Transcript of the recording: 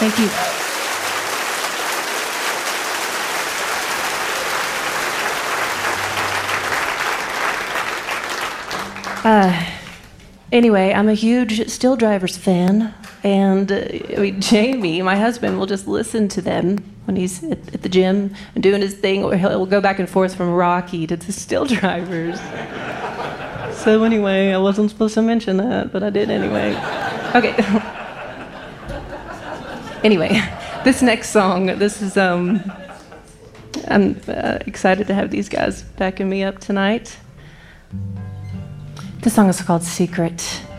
Thank you. Anyway, I'm a huge Still Drivers fan, and Jamie, my husband, will just listen to them when he's at the gym and doing his thing, or he'll go back and forth from Rocky to the Still Drivers. So anyway, I wasn't supposed to mention that, but I did anyway. Okay. Anyway, this next song, this is, I'm excited to have these guys backing me up tonight. This song is called Secret.